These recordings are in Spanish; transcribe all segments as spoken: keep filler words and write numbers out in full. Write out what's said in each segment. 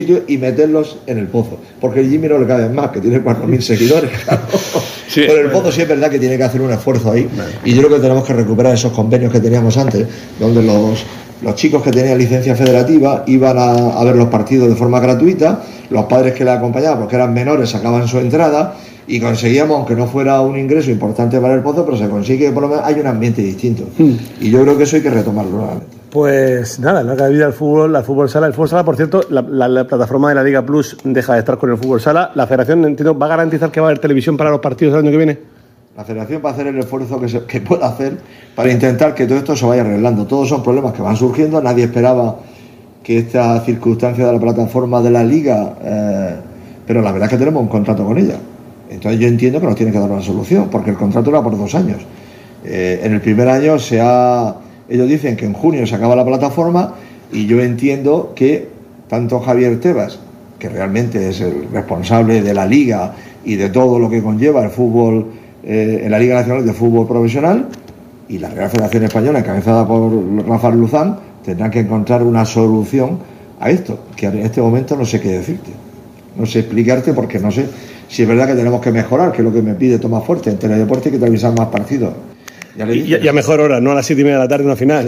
y meterlos en el Pozo, porque el Jimmy no le cabe más, que tiene cuatro mil seguidores, claro. Sí, pero el Pozo sí es verdad que tiene que hacer un esfuerzo ahí, y yo creo que tenemos que recuperar esos convenios que teníamos antes, donde los, los chicos que tenían licencia federativa iban a, a ver los partidos de forma gratuita, los padres que les acompañaban, porque eran menores, sacaban su entrada, y conseguíamos, aunque no fuera un ingreso importante para el Pozo, pero se consigue que por lo menos hay un ambiente distinto, mm. y yo creo que eso hay que retomarlo nuevamente. Pues nada, larga vida al fútbol, al fútbol sala. El fútbol sala, por cierto, la, la, la plataforma de la Liga Plus deja de estar con el fútbol sala. ¿La federación, entiendo, va a garantizar que va a haber televisión para los partidos del año que viene? La federación va a hacer el esfuerzo que, se, que pueda hacer para intentar que todo esto se vaya arreglando. Todos son problemas que van surgiendo. Nadie esperaba que esta circunstancia de la plataforma de la Liga, eh, pero la verdad es que tenemos un contrato con ella. Entonces yo entiendo que nos tiene que dar una solución, porque el contrato era por dos años. Eh, en el primer año se ha... Ellos dicen que en junio se acaba la plataforma y yo entiendo que tanto Javier Tebas, que realmente es el responsable de la Liga y de todo lo que conlleva el fútbol eh, en la Liga Nacional de Fútbol Profesional, y la Real Federación Española, encabezada por Rafael Luzán, tendrán que encontrar una solución a esto, que en este momento no sé qué decirte. No sé explicarte porque no sé si es verdad que tenemos que mejorar, que es lo que me pide Tomás Fuerte. En Teledeporte hay que televisar más partidos. Ya le dije. Y, y a mejor hora, no a las siete y media de la tarde una final.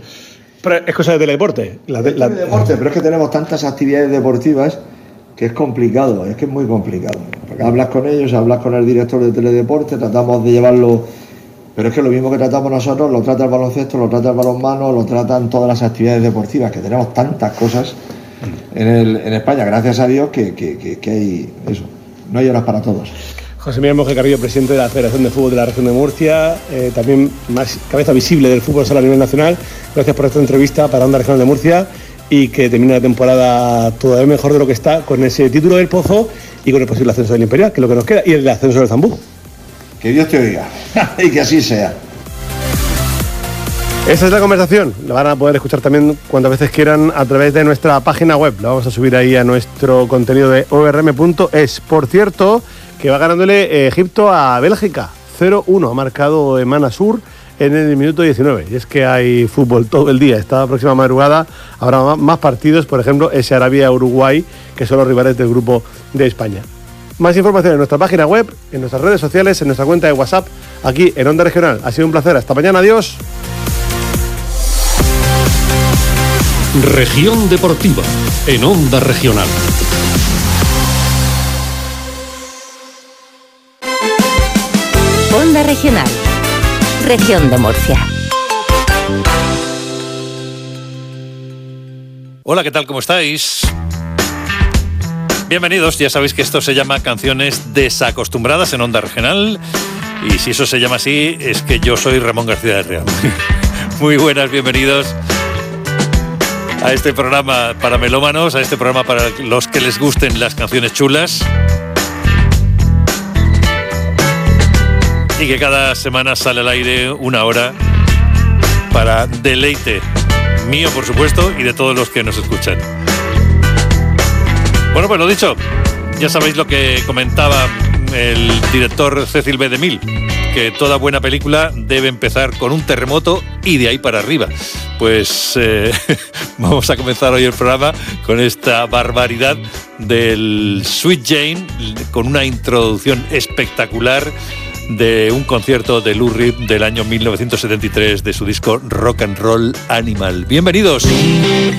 Pero es cosa de Teledeporte. La, es la... Teledeporte, pero es que tenemos tantas actividades deportivas que es complicado, es que es muy complicado. Porque hablas con ellos, hablas con el director de Teledeporte, tratamos de llevarlo, pero es que lo mismo que tratamos nosotros, lo trata el baloncesto, lo trata el balonmano, lo tratan todas las actividades deportivas, que tenemos tantas cosas en, el, en España, gracias a Dios, que, que, que, que hay eso, no hay horas para todos. José Miguel Monge Carrillo, presidente de la Federación de Fútbol de la Región de Murcia, eh, también más cabeza visible del fútbol sala a nivel nacional. Gracias por esta entrevista para Onda Regional de Murcia y que termine la temporada todavía mejor de lo que está, con ese título del Pozo y con el posible ascenso del Imperial, que es lo que nos queda, y el ascenso del Zambú. Que Dios te oiga y que así sea. Esa es la conversación, la van a poder escuchar también cuantas veces quieran a través de nuestra página web. La vamos a subir ahí a nuestro contenido de o r m punto es. Por cierto, que va ganándole Egipto a Bélgica, cero uno, ha marcado Emana Sur en el minuto diecinueve. Y es que hay fútbol todo el día. Esta próxima madrugada habrá más partidos, por ejemplo, ese Arabia-Uruguay, que son los rivales del grupo de España. Más información en nuestra página web, en nuestras redes sociales, en nuestra cuenta de WhatsApp, aquí en Onda Regional. Ha sido un placer, hasta mañana, adiós. Región Deportiva, en Onda Regional. Onda Regional, Región de Murcia. Hola, ¿qué tal? ¿Cómo estáis? Bienvenidos, ya sabéis que esto se llama Canciones Desacostumbradas en Onda Regional. Y si eso se llama así, es que yo soy Ramón García del Real. Muy buenas, bienvenidos a este programa para melómanos, a este programa para los que les gusten las canciones chulas. Y que cada semana sale al aire una hora para deleite mío, por supuesto, y de todos los que nos escuchan. Bueno, pues lo dicho, ya sabéis lo que comentaba el director Cecil B. DeMille, que toda buena película debe empezar con un terremoto y de ahí para arriba. Pues eh, vamos a comenzar hoy el programa con esta barbaridad del Sweet Jane, con una introducción espectacular de un concierto de Lou Reed del año mil novecientos setenta y tres de su disco Rock and Roll Animal. Bienvenidos.